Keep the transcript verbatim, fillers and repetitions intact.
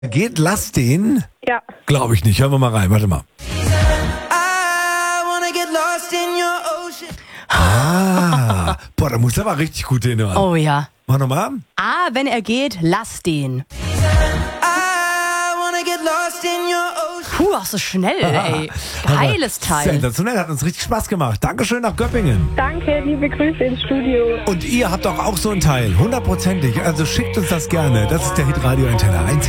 Geht, lass den? Ja. Glaube ich nicht. Hören wir mal rein. Warte mal. Ah, boah, da muss er aber richtig gut hinhören. Oh ja. Mach nochmal. Ah, wenn er geht, lass den. Puh, auch so schnell, ey. Geiles Teil. Sensationell, hat uns richtig Spaß gemacht. Dankeschön nach Göppingen. Danke, liebe Grüße ins Studio. Und ihr habt doch auch so ein Teil, hundertprozentig. Also schickt uns das gerne. Das ist der Hitradio Antenne eins.